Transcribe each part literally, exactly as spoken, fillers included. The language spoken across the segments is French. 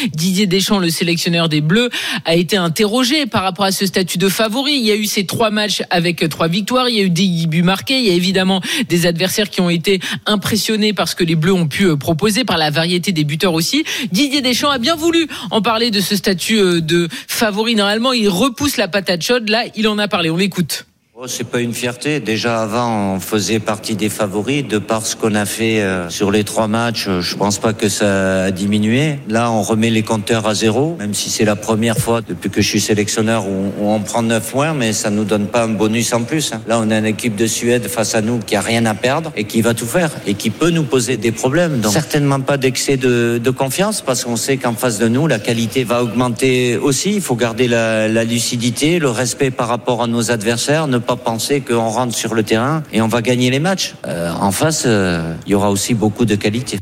Didier Deschamps, le sélectionneur des Bleus, a été interrogé par rapport à ce statut de favori. Il y a eu ces trois matchs avec trois victoires, il y a eu des buts marqués, il y a évidemment des adversaires qui ont été impressionnés par ce que les Bleus ont pu proposer, par la variété des buteurs aussi. Didier Deschamps a bien voulu en parler de ce statut de favori. Normalement, il repousse la patate chaude. Là, il en a parlé. On l'écoute. Oh, c'est pas une fierté. Déjà avant, on faisait partie des favoris de par ce qu'on a fait euh, sur les trois matchs. Je pense pas que ça a diminué. Là, on remet les compteurs à zéro, même si c'est la première fois depuis que je suis sélectionneur où on prend neuf points, mais ça nous donne pas un bonus en plus. Là, on a une équipe de Suède face à nous qui a rien à perdre et qui va tout faire et qui peut nous poser des problèmes. Donc, certainement pas d'excès de, de confiance parce qu'on sait qu'en face de nous, la qualité va augmenter aussi. Il faut garder la, la lucidité, le respect par rapport à nos adversaires, ne pas penser qu'on rentre sur le terrain et on va gagner les matchs. Euh, en face, euh, il y aura aussi beaucoup de qualité.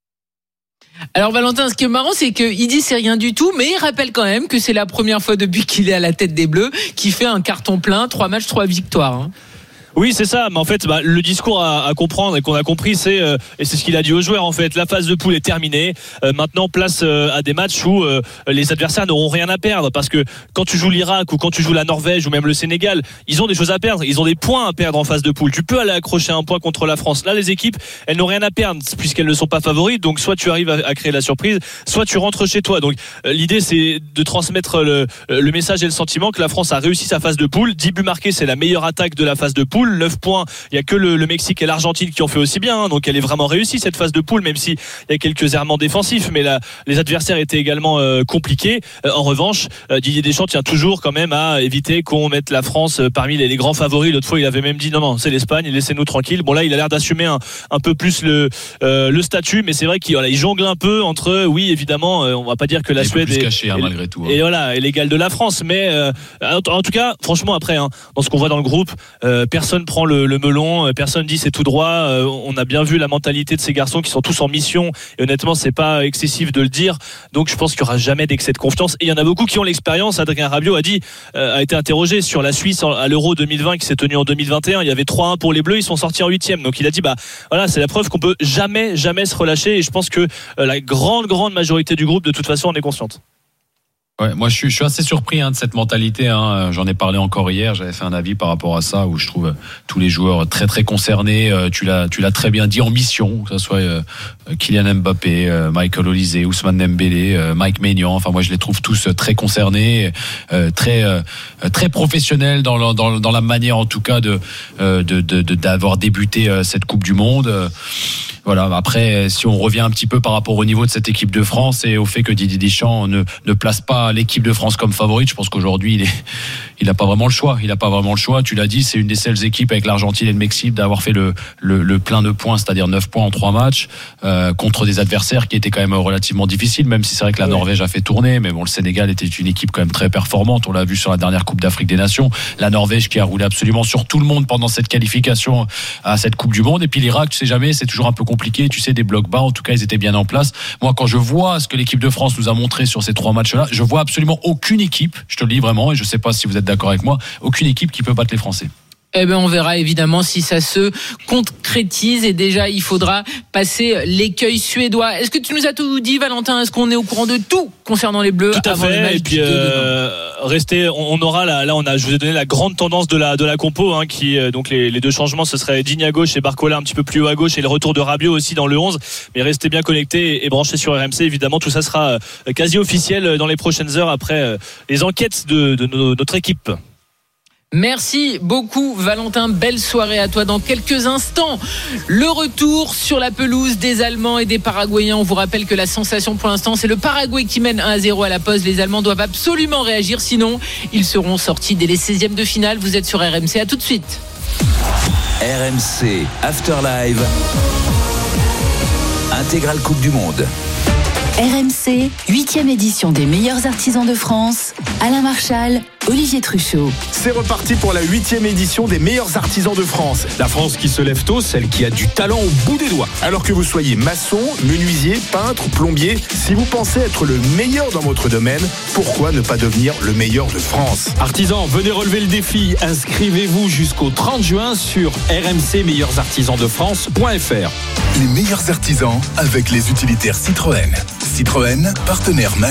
Alors Valentin, ce qui est marrant, c'est qu'il dit c'est rien du tout, mais il rappelle quand même que c'est la première fois depuis qu'il est à la tête des Bleus qu'il fait un carton plein, trois matchs, trois victoires. Hein. Oui, c'est ça, mais en fait, bah, le discours à, à comprendre et qu'on a compris, c'est euh, et c'est ce qu'il a dit aux joueurs. En fait, la phase de poule est terminée. Euh, maintenant, place euh, à des matchs où euh, les adversaires n'auront rien à perdre, parce que quand tu joues l'Irak ou quand tu joues la Norvège ou même le Sénégal, ils ont des choses à perdre. Ils ont des points à perdre en phase de poule. Tu peux aller accrocher un point contre la France. Là, les équipes, elles n'ont rien à perdre puisqu'elles ne sont pas favorites. Donc, soit tu arrives à, à créer la surprise, soit tu rentres chez toi. Donc, euh, l'idée, c'est de transmettre le, le message et le sentiment que la France a réussi sa phase de poule. dix buts marqués, c'est la meilleure attaque de la phase de poule. neuf points. Il y a que le, le Mexique et l'Argentine qui ont fait aussi bien. Hein. Donc, elle est vraiment réussie cette phase de poule, même si il y a quelques errements défensifs. Mais là, les adversaires étaient également euh, compliqués. Euh, en revanche, euh, Didier Deschamps tient toujours quand même à éviter qu'on mette la France euh, parmi les, les grands favoris. L'autre fois, il avait même dit non, non, c'est l'Espagne, laissez-nous tranquilles. Bon, là, il a l'air d'assumer un, un peu plus le, euh, le statut, mais c'est vrai qu'il voilà, il jongle un peu entre, oui, évidemment, euh, on va pas dire que la Suède est, caché, hein, est, malgré tout, hein. et voilà, est l'égale de la France, mais euh, en, en tout cas, franchement, après, hein, dans ce qu'on voit dans le groupe, euh, personne prend le, le melon, euh, personne dit c'est tout droit. Euh, on a bien vu la mentalité de ces garçons qui sont tous en mission, et honnêtement, c'est pas excessif de le dire. Donc, je pense qu'il y aura jamais d'excès de confiance. Et il y en a beaucoup qui ont l'expérience. Adrien Rabiot a dit, euh, a été interrogé sur la Suisse à l'Euro deux mille vingt qui s'est tenu en deux mille vingt et un. Il y avait trois un pour les Bleus, ils sont sortis en huitième. Donc, il a dit, bah voilà, c'est la preuve qu'on peut jamais, jamais se relâcher. Et je pense que euh, la grande, grande majorité du groupe, de toute façon, en est consciente. Ouais, moi je suis, je suis assez surpris hein, de cette mentalité. Hein. J'en ai parlé encore hier. J'avais fait un avis par rapport à ça où je trouve tous les joueurs très très concernés. Euh, tu l'as, tu l'as très bien dit en mission, que ce soit euh, Kylian Mbappé, euh, Michael Olise, Ousmane Dembélé, euh, Mike Maignan. Enfin moi je les trouve tous très concernés, euh, très euh, très professionnels dans la, dans, dans la manière en tout cas de, euh, de, de, de d'avoir débuté euh, cette Coupe du Monde. Euh, Voilà. Après, si on revient un petit peu par rapport au niveau de cette équipe de France et au fait que Didier Deschamps ne, ne place pas l'équipe de France comme favorite, je pense qu'aujourd'hui, il est, il n'a pas vraiment le choix. Il n'a pas vraiment le choix. Tu l'as dit, c'est une des seules équipes avec l'Argentine et le Mexique d'avoir fait le, le, le plein de points, c'est-à-dire neuf points en trois matchs, euh, contre des adversaires qui étaient quand même relativement difficiles, même si c'est vrai que la oui. Norvège a fait tourner, mais bon, le Sénégal était une équipe quand même très performante. On l'a vu sur la dernière Coupe d'Afrique des Nations. La Norvège qui a roulé absolument sur tout le monde pendant cette qualification à cette Coupe du Monde. Et puis l'Irak, tu sais jamais, c'est toujours un peu compliqué, tu sais, des blocs bas, en tout cas ils étaient bien en place. Moi quand je vois ce que l'équipe de France nous a montré sur ces trois matchs là, je vois absolument aucune équipe, je te le dis vraiment, et je sais pas si vous êtes d'accord avec moi, aucune équipe qui peut battre les Français. Eh ben, on verra évidemment si ça se concrétise, et déjà il faudra passer l'écueil suédois. Est-ce que tu nous as tout dit, Valentin? Est-ce qu'on est au courant de tout concernant les Bleus? Tout à avant fait. le match? Et puis euh, restez, on aura là, là on a, je vous ai donné la grande tendance de la de la compo, hein, qui donc les, les deux changements, ce serait Digne à gauche et Barcola un petit peu plus haut à gauche, et le retour de Rabiot aussi dans le onze. Mais restez bien connectés et branchés sur R M C. Évidemment, tout ça sera quasi officiel dans les prochaines heures après les enquêtes de, de notre équipe. Merci beaucoup Valentin, belle soirée à toi. Dans quelques instants, le retour sur la pelouse des Allemands et des Paraguayens. On vous rappelle que la sensation pour l'instant, c'est le Paraguay qui mène un à zéro à la pause. Les Allemands doivent absolument réagir, sinon ils seront sortis dès les seizièmes de finale. Vous êtes sur R M C, à tout de suite. R M C After Live, intégrale Coupe du Monde. R M C, huitième édition des meilleurs artisans de France. Alain Marchal, Olivier Truchot. C'est reparti pour la huitième édition des meilleurs artisans de France. La France qui se lève tôt, celle qui a du talent au bout des doigts. Alors que vous soyez maçon, menuisier, peintre, plombier, si vous pensez être le meilleur dans votre domaine, pourquoi ne pas devenir le meilleur de France? Artisans, venez relever le défi. Inscrivez-vous jusqu'au trente juin sur r m c meilleurs artisans de france point f r. Les meilleurs artisans avec les utilitaires Citroën. Citroën, partenaire majeur.